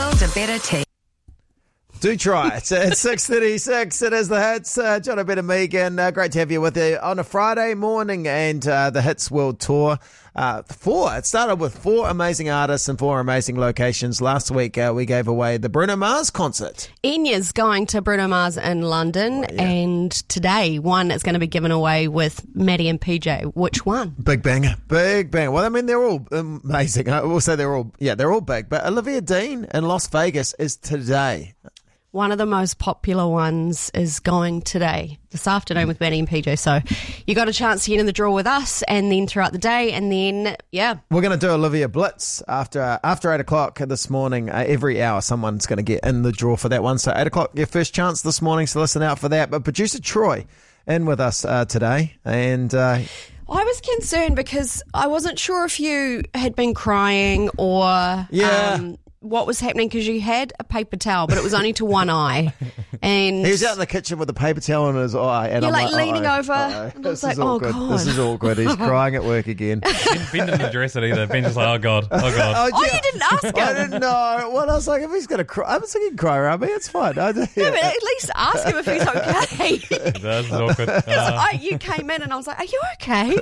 world a better tea. Do try it. It's 6:36. It is the hits. John Ben and Megan. Great to have you with you on a Friday morning and the Hits World Tour. It started with 4 amazing artists and 4 amazing locations. Last week we gave away the Bruno Mars concert. Enya's going to Bruno Mars in London, and today one is going to be given away with Maddie and PJ. Which one? Big Bang. Well, I mean, they're all amazing. I will say they're all big. But Olivia Dean in Las Vegas is today. One of the most popular ones is going today, this afternoon with Maddie and PJ. So you got a chance to get in the draw with us and then throughout the day. And then, we're going to do Olivia Blitz after 8 o'clock this morning. Every hour, someone's going to get in the draw for that one. So 8 o'clock, your first chance this morning. So listen out for that. But producer Troy in with us today. And I was concerned because I wasn't sure if you had been crying or what was happening, because you had a paper towel, but it was only to one eye. And he was out in the kitchen with a paper towel in his eye. And you're I'm leaning over. And I was like, oh, God. This is awkward. He's crying at work again. Ben didn't address it either. Ben just like, oh, God. Oh, you didn't ask him? I didn't know. Well, I was like, if he's going to cry, I was thinking cry around me. It's fine. No, but at least ask him if he's okay. This is awkward. You came in and I was like, are you okay?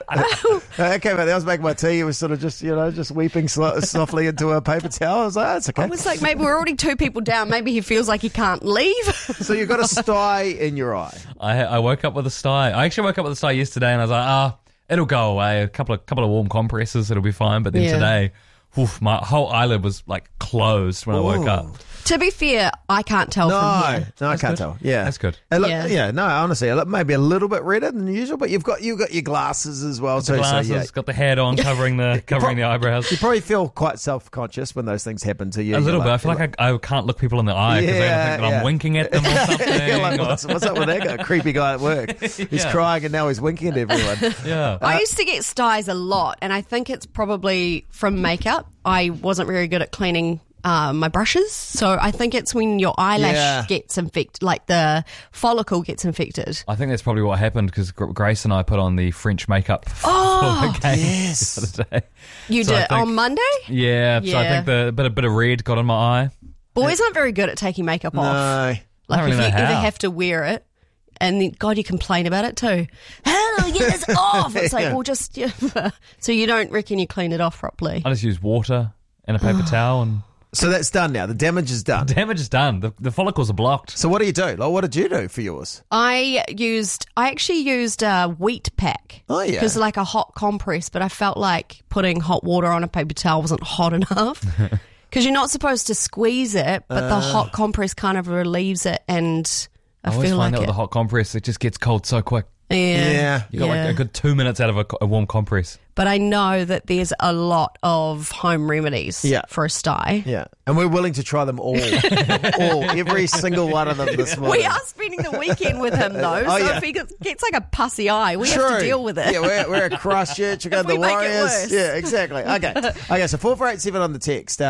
I came out there, I was making my tea. He was sort of just weeping softly into a paper towel. I was like, it's okay. I was like, maybe we're already 2 people down. Maybe he feels like he can't leave. So you've got a sty in your eye. I woke up with a sty. I actually woke up with a sty yesterday, and I was like, it'll go away. A couple of warm compresses, it'll be fine. But then today, my whole eyelid was like closed when I woke up. To be fair, I can't tell from here. No, I can't tell. Yeah, that's good. Honestly, maybe a little bit redder than usual, but you've got your glasses as well. The glasses, got the hat on, covering the eyebrows. You probably feel quite self-conscious when those things happen to you. A little bit. I feel like I can't look people in the eye because they think that I'm winking at them or something. Like, what's up with that guy? Creepy guy at work. He's crying and now he's winking at everyone. I used to get styes a lot, and I think it's probably from makeup. I wasn't very good at cleaning my brushes, so I think it's when your eyelash gets infected, like the follicle gets infected. I think that's probably what happened, because Grace and I put on the French makeup for the game the other day. You did on Monday? Yeah, so I think a bit of red got on my eye. Boys aren't very good at taking makeup off. No. Like if you ever have to wear it, and then, God, you complain about it too. How do I get this off? It's like, well, just... So you don't reckon you clean it off properly? I just use water and a paper towel and... So that's done now. The damage is done. The damage is done. The follicles are blocked. So what do you do? Like, what did you do for yours? I actually used a wheat pack. Oh, yeah. Because like a hot compress, but I felt like putting hot water on a paper towel wasn't hot enough. Because you're not supposed to squeeze it, but the hot compress kind of relieves it, and I always feel find like that with the hot compress, it just gets cold so quick. Yeah. You got like a good 2 minutes out of a warm compress. But I know that there's a lot of home remedies for a sty. Yeah. And we're willing to try them all. Every single one of them this morning. We are spending the weekend with him, though. If he gets like a pussy eye, we have to deal with it. Yeah, we're at Christchurch. We're going to the Warriors. Yeah, exactly. Okay, so 4487 on the text.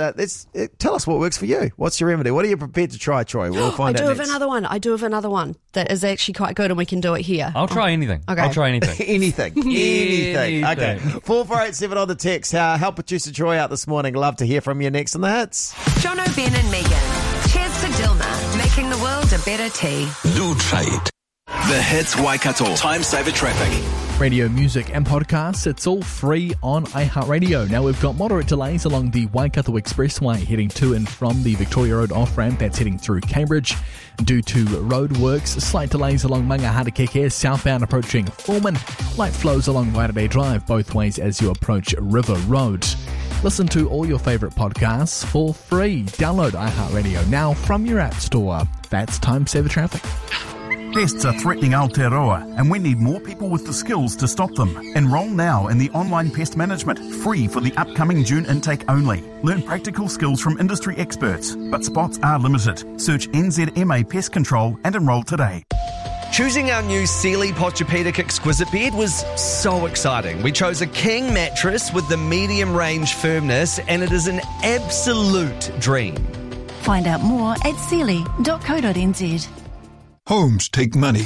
Tell us what works for you. What's your remedy? What are you prepared to try, Troy? We'll find out next. I do have another one that is actually quite good, and we can do it here. I'll try anything. Okay. I'll try anything. Anything. Okay. 4487 on the text. Help producer Troy out this morning. Love to hear from you next on the Hits. John Ben and Megan. Cheers to Dilma, making the world a better tea. Do try it. The Hits Waikato Time Saver Traffic. Radio, music and podcasts, it's all free on iHeartRadio. Now we've got moderate delays along the Waikato Expressway heading to and from the Victoria Road off-ramp that's heading through Cambridge. Due to road works, slight delays along Mangahatakeke southbound approaching Foreman. Light flows along Wairakei Drive both ways as you approach River Road. Listen to all your favourite podcasts for free. Download iHeartRadio now from your app store. That's Time Saver Traffic. Pests are threatening Aotearoa, and we need more people with the skills to stop them. Enroll now in the online pest management, free for the upcoming June intake only. Learn practical skills from industry experts, but spots are limited. Search NZMA Pest Control and enroll today. Choosing our new Sealy Posturepedic Exquisite Bed was so exciting. We chose a king mattress with the medium range firmness, and it is an absolute dream. Find out more at sealy.co.nz. Homes take money.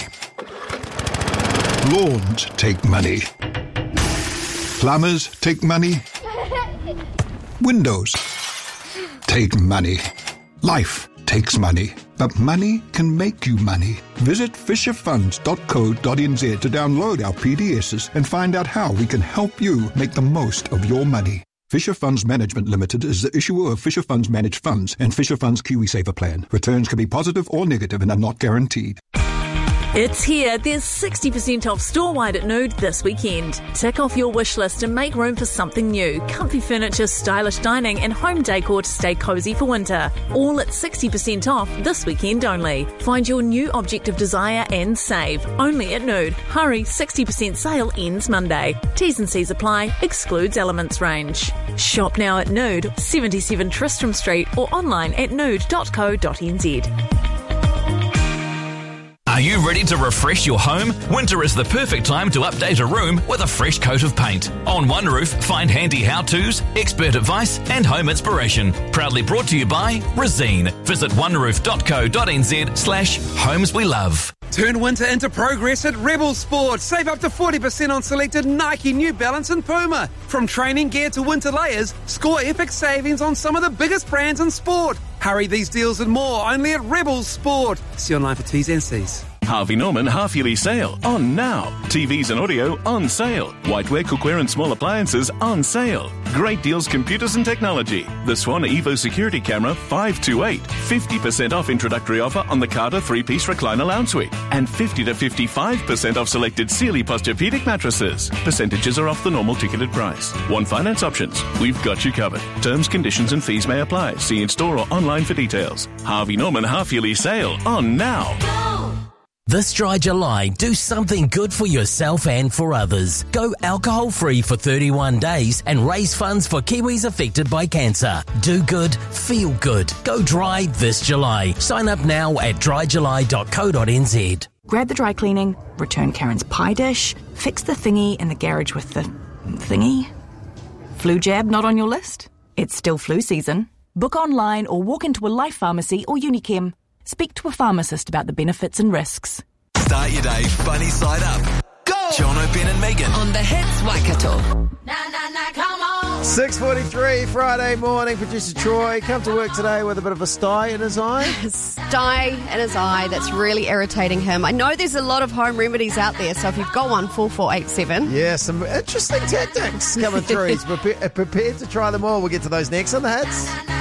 Lawns take money. Plumbers take money. Windows take money. Life takes money, but money can make you money. Visit fisherfunds.co.nz to download our PDSs and find out how we can help you make the most of your money. Fisher Funds Management Limited is the issuer of Fisher Funds Managed Funds and Fisher Funds KiwiSaver Plan. Returns can be positive or negative and are not guaranteed. It's here. There's 60% off store-wide at Nude this weekend. Tick off your wish list and make room for something new. Comfy furniture, stylish dining and home decor to stay cosy for winter. All at 60% off this weekend only. Find your new object of desire and save. Only at Nude. Hurry, 60% sale ends Monday. T's and C's apply. Excludes Elements range. Shop now at Nude, 77 Tristram Street or online at nude.co.nz. Are you ready to refresh your home? Winter is the perfect time to update a room with a fresh coat of paint. On One Roof, find handy how-tos, expert advice and home inspiration. Proudly brought to you by Resene. Visit oneroof.co.nz/homes we love. Turn winter into progress at Rebel Sport. Save up to 40% on selected Nike, New Balance and Puma. From training gear to winter layers, score epic savings on some of the biggest brands in sport. Hurry, these deals and more only at Rebel Sport. See online for T's and C's. Harvey Norman half-yearly sale on now. TVs and audio on sale. Whiteware, cookware and small appliances on sale. Great deals, computers and technology. The Swan Evo security camera 528. 50% off introductory offer on the Carter 3-piece recliner lounge suite. And 50 to 55% off selected Sealy Posturepedic mattresses. Percentages are off the normal ticketed price. Want finance options? We've got you covered. Terms, conditions and fees may apply. See in store or online for details. Harvey Norman half-yearly sale on now. This dry July, do something good for yourself and for others. Go alcohol-free for 31 days and raise funds for Kiwis affected by cancer. Do good, feel good. Go dry this July. Sign up now at dryjuly.co.nz. Grab the dry cleaning, return Karen's pie dish, fix the thingy in the garage with the thingy. Flu jab not on your list? It's still flu season. Book online or walk into a Life Pharmacy or Unichem. Speak to a pharmacist about the benefits and risks. Start your day funny side up. Go! Jono, Ben and Megan. On the Hits Waikato. Come on! 6:43 Friday morning. Producer Troy come to work today with a bit of a sty in his eye. Sty in his eye that's really irritating him. I know there's a lot of home remedies out there, so if you've got one, 4487. Yeah, some interesting tactics coming through. He's prepared to try them all. We'll get to those next on the Hits.